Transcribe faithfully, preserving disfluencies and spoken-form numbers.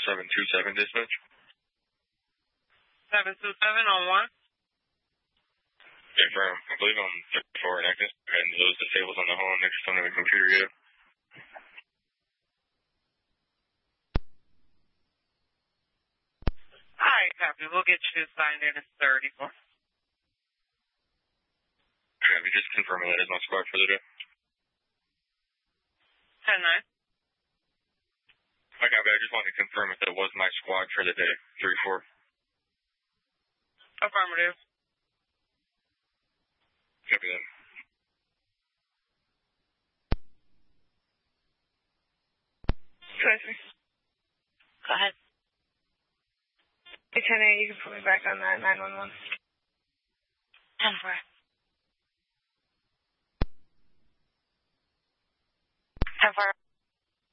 seven two seven dispatch. seven two seven on one. Confirm. I believe I'm thirty-four in Agnes, and those disables on the home next to the computer yet. Alright, copy. We'll get you signed in as thirty-four. Copy. Just confirming that is my squad for the day. ten nine. Okay, I just wanted to confirm if that was my squad for the day. three four. Affirmative. Copy that. Tracy. Go ahead. Hey, ten eight, you can put me back on that nine one one. ten four. ten four.